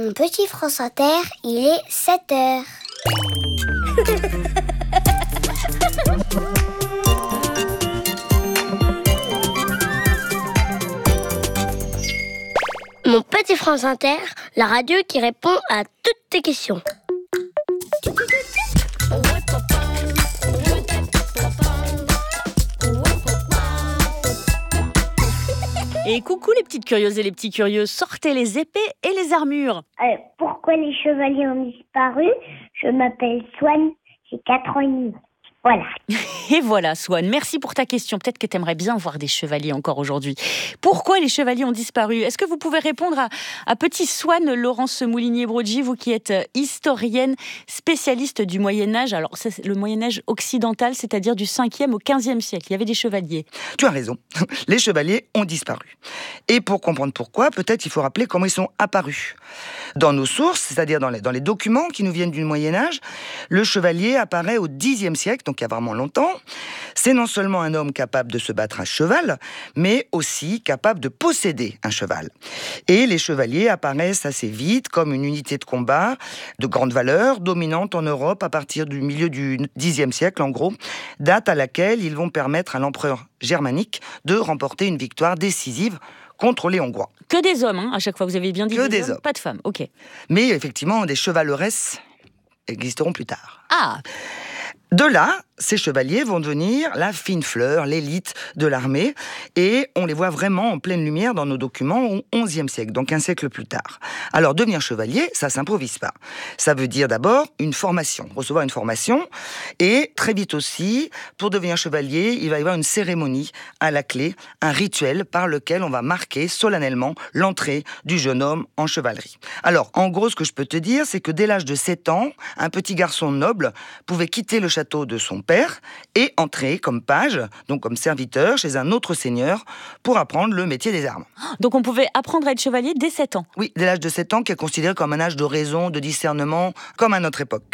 Mon petit France Inter, il est 7 heures. Mon petit France Inter, la radio qui répond à toutes tes questions. Et coucou les petites curieuses et les petits curieux, sortez les épées et les armures. Pourquoi les chevaliers ont disparu? Je m'appelle Swan, j'ai 4 ans et demi. Voilà. Et voilà Swan, merci pour ta question. Peut-être que tu aimerais bien voir des chevaliers encore aujourd'hui. Pourquoi les chevaliers ont disparu? Est-ce que vous pouvez répondre à petit Swan, Laurence Moulinier-Broggi, vous qui êtes historienne, spécialiste du Moyen-Âge. Alors c'est le Moyen-Âge occidental, c'est-à-dire du 5e au 15e siècle. Il y avait des chevaliers. Tu as raison, les chevaliers ont disparu. Et pour comprendre pourquoi, peut-être il faut rappeler comment ils sont apparus. Dans nos sources, c'est-à-dire dans les documents qui nous viennent du Moyen-Âge, le chevalier apparaît au 10e siècle, donc il y a vraiment longtemps. C'est non seulement un homme capable de se battre à cheval, mais aussi capable de posséder un cheval. Et les chevaliers apparaissent assez vite comme une unité de combat de grande valeur, dominante en Europe à partir du milieu du Xe siècle, en gros, date à laquelle ils vont permettre à l'empereur germanique de remporter une victoire décisive contre les Hongrois. Que des hommes, hein, à chaque fois, vous avez bien dit que des des hommes. Pas de femmes, ok. Mais effectivement, des chevaleresses existeront plus tard. Ah! De là, ces chevaliers vont devenir la fine fleur, l'élite de l'armée, et on les voit vraiment en pleine lumière dans nos documents au XIe siècle, donc un siècle plus tard. Alors, devenir chevalier, ça s'improvise pas. Ça veut dire d'abord une formation, recevoir une formation, et très vite aussi, pour devenir chevalier, il va y avoir une cérémonie à la clé, un rituel par lequel on va marquer solennellement l'entrée du jeune homme en chevalerie. Alors, en gros, ce que je peux te dire, c'est que dès l'âge de 7 ans, un petit garçon noble pouvait quitter le château de son père et entrer comme page, donc comme serviteur, chez un autre seigneur pour apprendre le métier des armes. Donc on pouvait apprendre à être chevalier dès 7 ans. Oui, dès l'âge de 7 ans, qui est considéré comme un âge de raison, de discernement, comme à notre époque.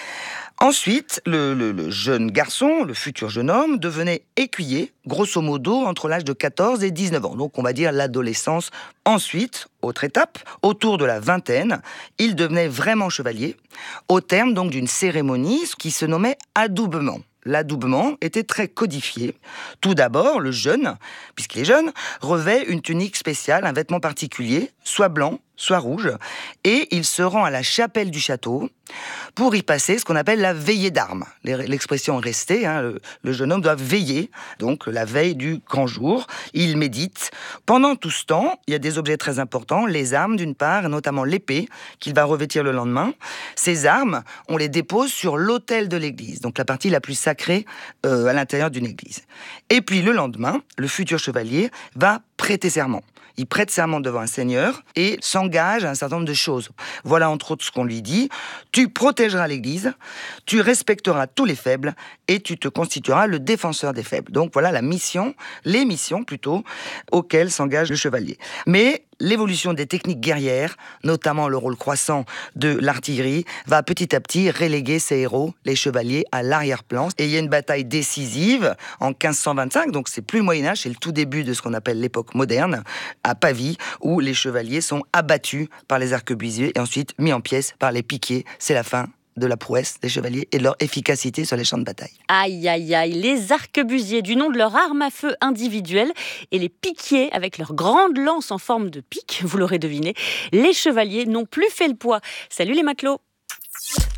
Ensuite, le jeune garçon, le futur jeune homme, devenait écuyer, grosso modo, entre l'âge de 14 et 19 ans. Donc, on va dire l'adolescence. Ensuite, autre étape, autour de la vingtaine, il devenait vraiment chevalier, au terme donc d'une cérémonie qui se nommait adoubement. L'adoubement était très codifié. Tout d'abord, le jeune, puisqu'il est jeune, revêt une tunique spéciale, un vêtement particulier, soit blanc, soit rouge, et il se rend à la chapelle du château pour y passer ce qu'on appelle la veillée d'armes. L'expression est restée, le jeune homme doit veiller, donc la veille du grand jour. Il médite. Pendant tout ce temps, il y a des objets très importants, les armes d'une part, et notamment l'épée qu'il va revêtir le lendemain. Ces armes, on les dépose sur l'autel de l'église, donc la partie la plus sacrée à l'intérieur d'une église. Et puis le lendemain, le futur chevalier va prêter serment. Il prête serment devant un seigneur et s'engage à un certain nombre de choses. Voilà entre autres ce qu'on lui dit. Tu protégeras l'Église, tu respecteras tous les faibles et tu te constitueras le défenseur des faibles. Donc voilà les missions plutôt, auxquelles s'engage le chevalier. Mais l'évolution des techniques guerrières, notamment le rôle croissant de l'artillerie, va petit à petit reléguer ces héros, les chevaliers, à l'arrière-plan. Et il y a une bataille décisive en 1525, donc c'est plus le Moyen-Âge, c'est le tout début de ce qu'on appelle l'époque moderne, à Pavie, où les chevaliers sont abattus par les arquebusiers et ensuite mis en pièces par les piquiers. C'est la fin de la prouesse des chevaliers et de leur efficacité sur les champs de bataille. Aïe, aïe, aïe, les arquebusiers du nom de leur arme à feu individuelle et les piquiers avec leurs grandes lances en forme de pique, vous l'aurez deviné, les chevaliers n'ont plus fait le poids. Salut les matelots!